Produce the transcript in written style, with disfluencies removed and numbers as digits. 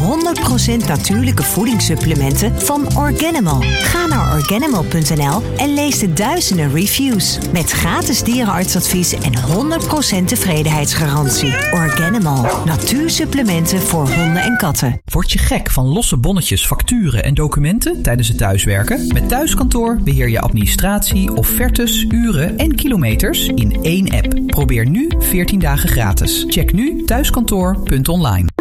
100% natuurlijke voedingssupplementen van Organimal. Ga naar Organimal.nl en lees de duizenden reviews. Met gratis dierenartsadvies en 100% tevredenheidsgarantie. Organimal. Natuursupplementen voor honden en katten. Word je gek van losse bonnetjes, facturen en documenten tijdens het thuiswerken? Met Thuiskantoor beheer je administratie, offertes, uren en kilometers in één app. Probeer nu 14 dagen gratis. Check nu thuiskantoor.online.